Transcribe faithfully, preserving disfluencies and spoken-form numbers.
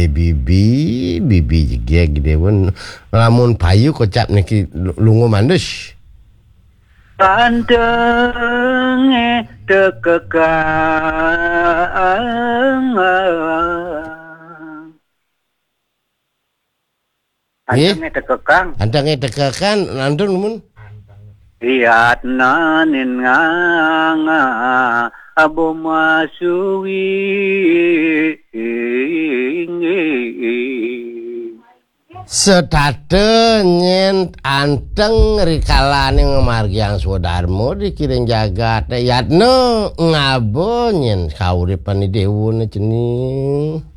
bibi bibi juga gede pun lamun payu kocap niki lungo mandus Pandenge tekekang Pandenge tekekang Pandenge tekekang nandun mun Lihat nanin nganga abo masuwi Sedate nyen anteng rikalane ngamargyang Sodarmo dikiring jagat yatno ngabo nyen kauripan dewa cening